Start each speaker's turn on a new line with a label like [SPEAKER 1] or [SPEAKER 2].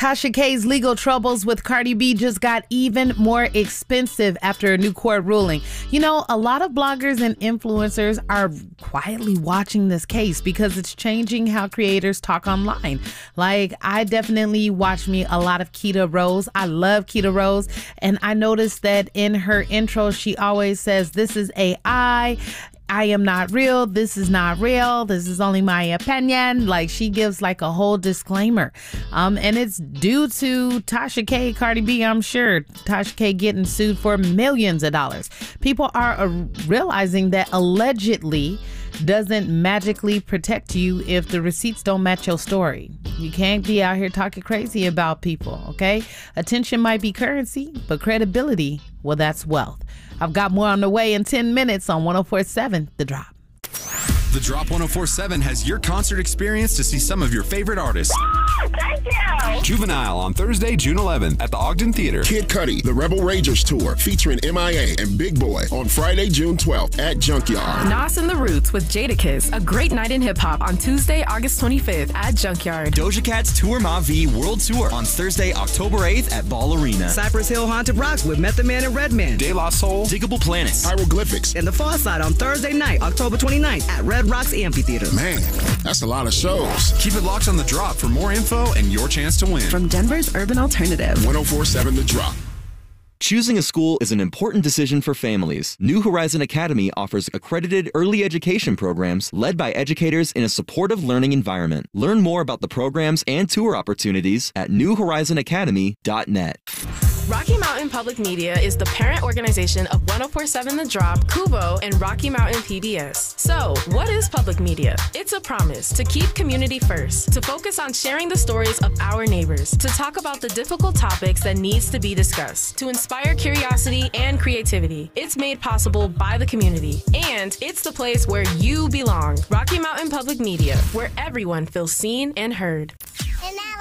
[SPEAKER 1] Tasha K's legal troubles with Cardi B just got even more expensive after a new court ruling. You know, a lot of bloggers and influencers are quietly watching this case because it's changing how creators talk online. Like, I definitely watch me a lot of Keita Rose. I love Keita Rose. And I noticed that in her intro, she always says, "This is AI. I am not real. This is not real. This is only my opinion." Like, she gives like a whole disclaimer. And it's due to Tasha K, Cardi B, I'm sure. Tasha K getting sued for millions of dollars. People are realizing that allegedly doesn't magically protect you if the receipts don't match your story. You can't be out here talking crazy about people, okay? Attention might be currency, but credibility, well, that's wealth. I've got more on the way in 10 minutes on 104.7 The Drop.
[SPEAKER 2] The Drop 104.7 has your concert experience to see some of your favorite artists.
[SPEAKER 3] Thank you.
[SPEAKER 2] Juvenile on Thursday, June 11th at the Ogden Theater.
[SPEAKER 4] Kid Cudi, The Rebel Rangers Tour, featuring MIA and Big Boy on Friday, June 12th at Junkyard.
[SPEAKER 5] Nas and the Roots with Jadakiss, a great night in hip-hop on Tuesday, August 25th at Junkyard.
[SPEAKER 6] Doja Cat's Tour Ma V World Tour on Thursday, October 8th at Ball Arena.
[SPEAKER 7] Cypress Hill Haunted Rocks with Method Man and Redman.
[SPEAKER 2] De La Soul,
[SPEAKER 6] Diggable Planets.
[SPEAKER 4] Hieroglyphics.
[SPEAKER 7] And The Far Side on Thursday night, October 29th at Red Rocks Amphitheater.
[SPEAKER 4] Man, that's a lot of shows.
[SPEAKER 2] Keep it locked on The Drop for more info and your chance to win.
[SPEAKER 5] From Denver's Urban Alternative.
[SPEAKER 4] 104.7 The Drop.
[SPEAKER 8] Choosing a school is an important decision for families. New Horizon Academy offers accredited early education programs led by educators in a supportive learning environment. Learn more about the programs and tour opportunities at newhorizonacademy.net.
[SPEAKER 5] Rocky Mountain Public Media is the parent organization of 104.7 The Drop, Kubo, and Rocky Mountain PBS. So, what is public media? It's a promise to keep community first, to focus on sharing the stories of our neighbors, to talk about the difficult topics that needs to be discussed, to inspire curiosity and creativity. It's made possible by the community, and it's the place where you belong. Rocky Mountain Public Media, where everyone feels seen and heard.
[SPEAKER 3] And now